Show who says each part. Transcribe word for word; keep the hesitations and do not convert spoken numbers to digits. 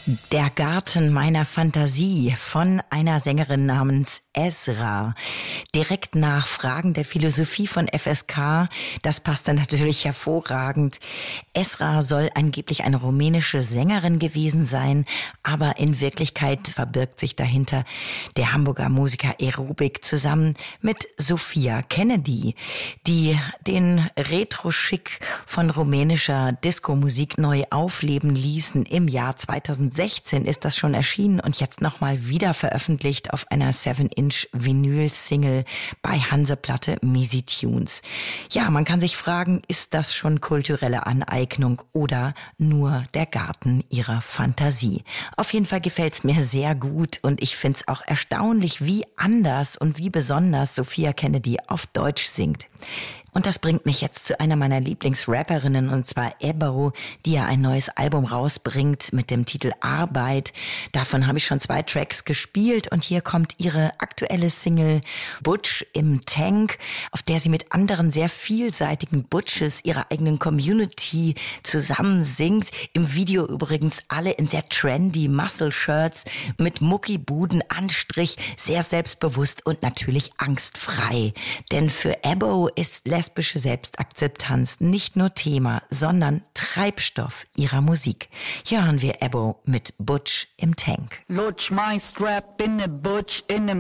Speaker 1: Der Garten meiner Fantasie von einer Sängerin namens Ezra. Direkt nach Fragen der Philosophie von F S K, das passt dann natürlich hervorragend. Ezra soll angeblich eine rumänische Sängerin gewesen sein, aber in Wirklichkeit verbirgt sich dahinter der Hamburger Musiker Aerobik zusammen mit Sophia Kennedy, die den Retro-Schick von rumänischer Disco-Musik neu aufleben ließen. Im Jahr zweitausendsechzehn ist das schon erschienen und jetzt nochmal wieder veröffentlicht auf einer seven inch Vinyl-Single bei Hanseplatte Misi Tunes. Ja, man kann sich fragen, ist das schon kulturelle Aneignung oder nur der Garten ihrer Fantasie? Auf jeden Fall gefällt's mir sehr gut und ich find's auch erstaunlich, wie anders und wie besonders Sophia Kennedy auf Deutsch singt. Und das bringt mich jetzt zu einer meiner Lieblingsrapperinnen, und zwar Ebbo, die ja ein neues Album rausbringt mit dem Titel Arbeit. Davon habe ich schon zwei Tracks gespielt und hier kommt ihre aktuelle Single Butch im Tank, auf der sie mit anderen sehr vielseitigen Butches ihrer eigenen Community zusammen singt. Im Video übrigens alle in sehr trendy Muscle-Shirts mit Muckibuden-Anstrich, sehr selbstbewusst und natürlich angstfrei. Denn für Ebbo ist lesbische Selbstakzeptanz nicht nur Thema, sondern Treibstoff ihrer Musik. Hier hören wir Ebbo mit Butch im Tank.
Speaker 2: Lutsch mein Strap in ne Butch in nem